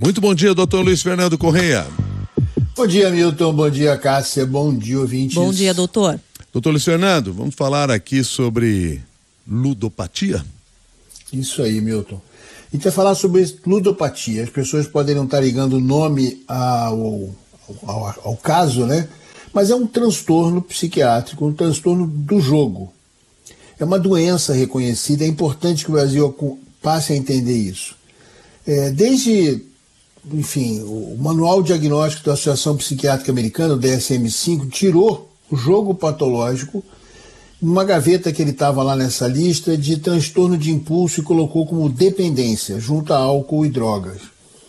Muito bom dia, doutor Luiz Fernando Correia. Bom dia, Milton. Bom dia, Cássia. Bom dia, ouvintes. Bom dia, doutor. Doutor Luiz Fernando, vamos falar aqui sobre ludopatia? Isso aí, Milton. A gente vai falar sobre ludopatia. As pessoas podem não estar ligando o nome ao caso, né? Mas é um transtorno psiquiátrico, um transtorno do jogo. É uma doença reconhecida, é importante que o Brasil passe a entender isso. O Manual Diagnóstico da Associação Psiquiátrica Americana, o DSM-5, tirou o jogo patológico numa gaveta que ele estava lá nessa lista de transtorno de impulso e colocou como dependência, junto a álcool e drogas.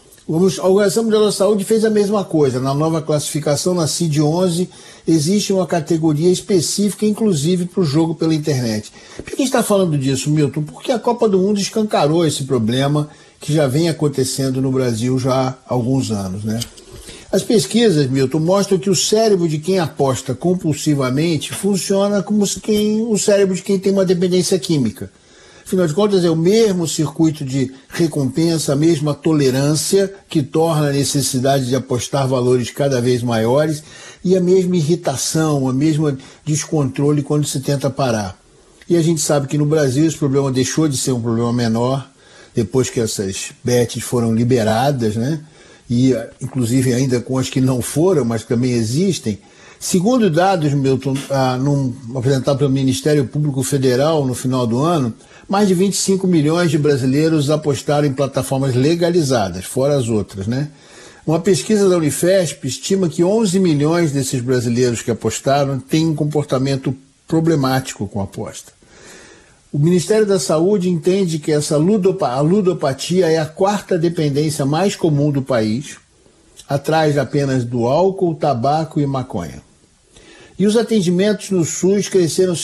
A Organização Mundial da Saúde fez a mesma coisa. Na nova classificação, na CID-11, existe uma categoria específica, inclusive, para o jogo pela internet. Por que a gente está falando disso, Milton? Porque a Copa do Mundo escancarou esse problema que já vem acontecendo no Brasil já há alguns anos, né? As pesquisas, Milton, mostram que o cérebro de quem aposta compulsivamente funciona como o cérebro de quem tem uma dependência química. Afinal de contas, é o mesmo circuito de recompensa, a mesma tolerância que torna a necessidade de apostar valores cada vez maiores e a mesma irritação, a mesma descontrole quando se tenta parar. E a gente sabe que no Brasil esse problema deixou de ser um problema menor depois que essas bets foram liberadas, né? E inclusive ainda com as que não foram, mas também existem. Segundo dados, Milton, apresentados pelo Ministério Público Federal no final do ano, mais de 25 milhões de brasileiros apostaram em plataformas legalizadas, fora as outras, né? Uma pesquisa da Unifesp estima que 11 milhões desses brasileiros que apostaram têm um comportamento problemático com a aposta. O Ministério da Saúde entende que a ludopatia é a quarta dependência mais comum do país, atrás apenas do álcool, tabaco e maconha. E os atendimentos no SUS cresceram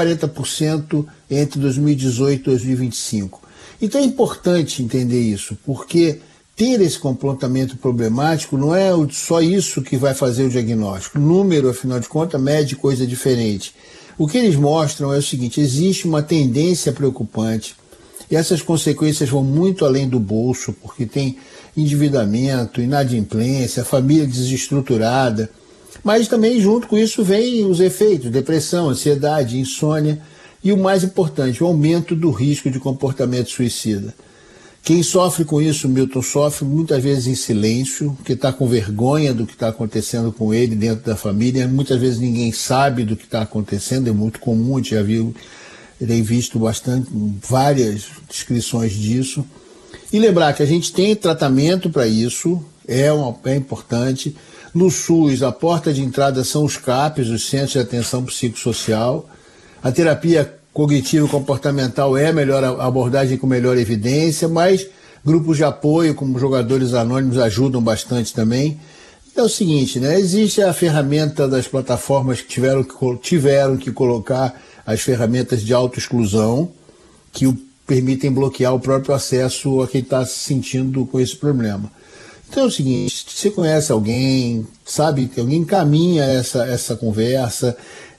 140% entre 2018 e 2025. Então é importante entender isso, porque ter esse comportamento problemático não é só isso que vai fazer o diagnóstico. O número, afinal de contas, mede coisa diferente. O que eles mostram é o seguinte: existe uma tendência preocupante e essas consequências vão muito além do bolso, porque tem endividamento, inadimplência, família desestruturada, mas também junto com isso vem os efeitos, depressão, ansiedade, insônia e o mais importante, o aumento do risco de comportamento suicida. Quem sofre com isso, Milton, sofre muitas vezes em silêncio, porque está com vergonha do que está acontecendo com ele dentro da família. Muitas vezes ninguém sabe do que está acontecendo, é muito comum, a gente já tem visto várias descrições disso. E lembrar que a gente tem tratamento para isso, é importante. No SUS, a porta de entrada são os CAPs, os Centros de Atenção Psicossocial. A terapia cognitivo-comportamental é a melhor abordagem com melhor evidência, mas grupos de apoio, como Jogadores Anônimos, ajudam bastante também. Então é o seguinte, né? Existe a ferramenta das plataformas que tiveram que colocar as ferramentas de autoexclusão, que permitem bloquear o próprio acesso a quem está se sentindo com esse problema. Então é o seguinte, se você conhece alguém, sabe que alguém encaminha essa conversa,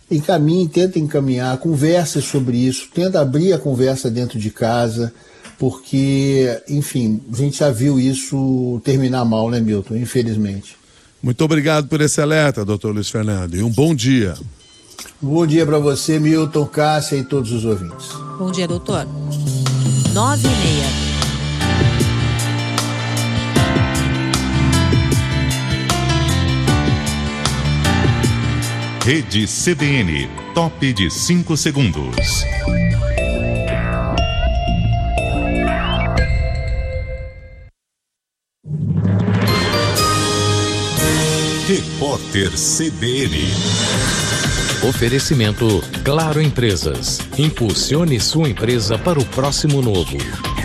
tenta encaminhar, conversa sobre isso, tenta abrir a conversa dentro de casa, porque, enfim, a gente já viu isso terminar mal, né, Milton? Infelizmente. Muito obrigado por esse alerta, doutor Luiz Fernando, e um bom dia. Bom dia para você, Milton, Cássia e todos os ouvintes. Bom dia, doutor. 9:30. Rede CBN, top de 5 segundos. Repórter CBN. Oferecimento Claro Empresas. Impulsione sua empresa para o próximo novo.